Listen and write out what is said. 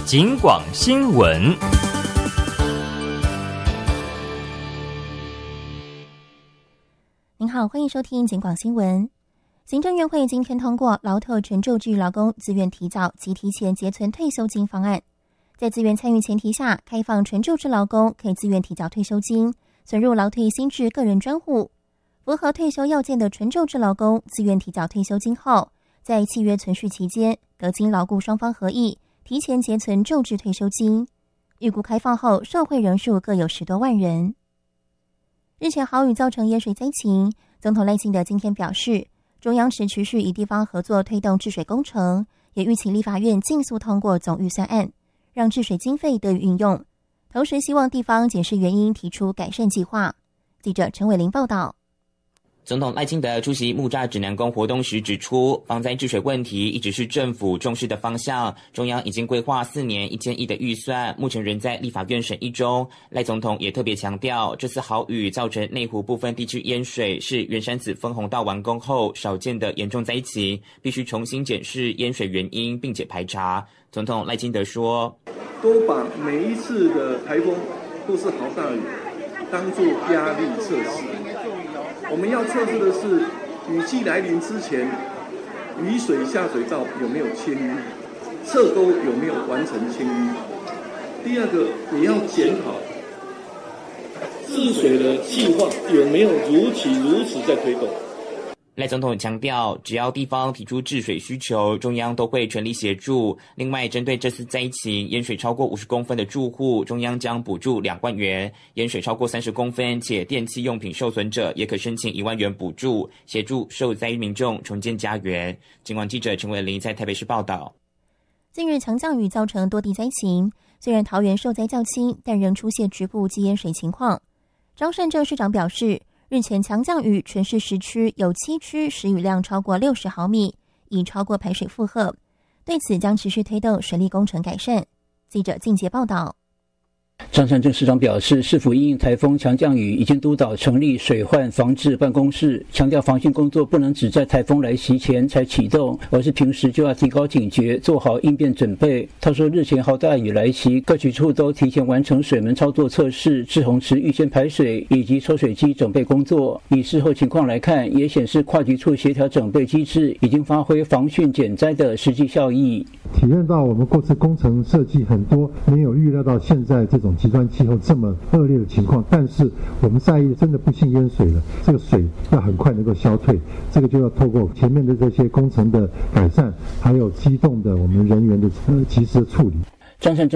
警广新闻。 您好，欢迎收听警广新闻。行政院会今天通过劳特纯就职劳工自愿提早及提前结存退休金方案，在自愿参与前提下，开放纯就职劳工可以自愿提早退休金存入劳退新制个人专户。符合退休要件的纯就职劳工自愿提早退休金后，在契约存续期间，得经劳雇双方合意，提前结存就职退休金。预估开放后，受惠人数各有10多万人。日前豪雨造成淹水灾情，总统赖清德今天表示，中央持续与地方合作推动治水工程，也预请立法院尽速通过总预算案，让治水经费得以运用。同时希望地方检视原因，提出改善计划。记者陈伟玲报道。 总统赖清德出席木栅指南宫活动时指出，防灾治水问题一直是政府重视的方向，中央已经规划4年1000亿的预算，目前仍在立法院审议中。赖总统也特别强调，这次豪雨造成内湖部分地区淹水，是圆山子分洪道完工后少见的严重灾情，必须重新检视淹水原因，并且排查。总统赖清德说， 都把每一次的台风或是豪大雨当作压力测试，我们要测试的是雨季来临之前，雨水下水道有没有迁淤，侧沟有没有完成迁淤。第二个，也要检讨治水的计划有没有如期如此在推动。 赖总统强调，只要地方提出治水需求，中央都会全力协助。另外，针对这次灾情，淹水超过50公分的住户，中央将补助2万元；淹水超过30公分且电器用品受损者，也可申请1万元补助，协助受灾民众重建家园。警广记者陈伟玲在台北市报道。 近日强降雨造成多地灾情，虽然桃园受灾较轻，但仍出现局部积淹水情况。张善政市长表示，日前强降雨，全市10区有7区时雨量超过60毫米，已超过排水负荷。对此将持续推动水利工程改善。记者靳杰报道。 张善政市长表示，市府因应台风强降雨，已经督导成立水患防治办公室，强调防汛工作不能只在台风来袭前才启动，而是平时就要提高警觉，做好应变准备。他说，日前豪大雨来袭，各局处都提前完成水门操作测试、滞洪池预先排水以及抽水机准备工作。以事后情况来看，也显示跨局处协调准备机制已经发挥防汛减灾的实际效益。 体验到我们过次工程设计很多没有预料到现在这种极端气候这么恶劣的情况，但是我们在意的真的不幸淹水了，这个水要很快能够消退，这个就要透过前面的这些工程的改善，还有机动的我们人员的及时的处理。 张善政